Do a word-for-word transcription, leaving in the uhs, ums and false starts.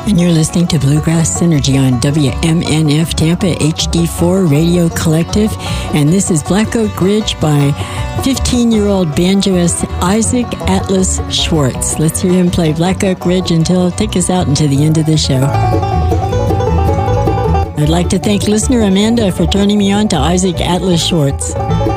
And you're listening to Bluegrass Synergy on W M N F Tampa H D four Radio Collective. And this is Black Oak Ridge by fifteen-year-old banjoist Isaac Atlas Schwartz. Let's hear him play Black Oak Ridge until take us out until the end of the show. I'd like to thank listener Amanda for turning me on to Isaac Atlas Schwartz.